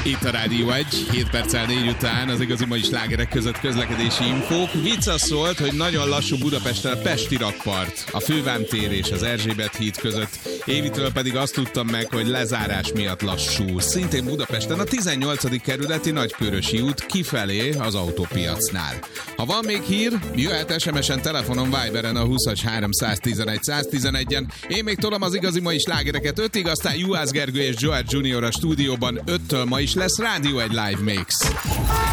Itt a Rádió 1, 7 perccel 4 után az igazi mai slágerek között közlekedési infók. Vicc az szólt, hogy nagyon lassú Budapesten a Pesti rakpart, a Fővám tér és az Erzsébet híd között. Évitől pedig azt tudtam meg, hogy lezárás miatt lassú. Szintén Budapesten a 18. kerületi Nagykörösi út kifelé az autópiacnál. Ha van még hír, jöhet SMS-en, telefonon, Viberen a 20-as 311 111-en. Én még tolom az igazi mai slágereket 5-ig, aztán Juhász Gergő és Joel Junior a stúdióban. 5-től ma is lesz Rádió 1 Live Mix.